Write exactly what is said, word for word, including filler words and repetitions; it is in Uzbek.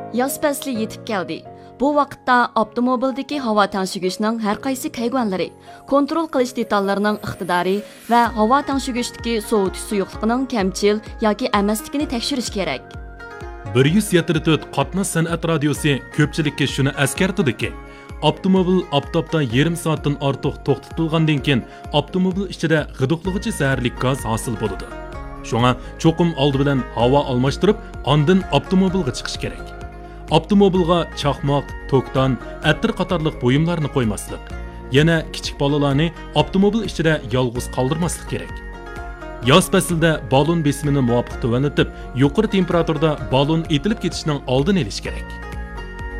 Yoz fasli yetib keldi. Bu vaqtda avtomobildagi havo tangshigishning har qaysi kaygonlari, kontrol qilish detallarining iqtidori va havo tangshigishdagi sovutish suyuqligining kamchil yoki emasligini tekshirish kerak. bir yuz yetmish to'rt qatnash san'at radiosi ko'pchilikka shuni eskartadiki, avtomobil oftobda yarim soatdan ortiq to'xtatilgandan keyin avtomobil ichida g'iduqlig'ichi zaharli gaz hosil bo'ladi. Shunga cho'qim oldi bilan havo almashtirib, ondan avtomobilga chiqish kerak. Avtomobilga chaqmoq, tokdan, attir qatorliq buyumlarni qo'ymaslik. Yana kichik bolalarni avtomobil ichida yolg'iz qoldirmaslik kerak. Yoz faslida balon besimini muvofiq tuvanlatib, yuqori temperaturada balon etilib ketishining oldini olish kerak.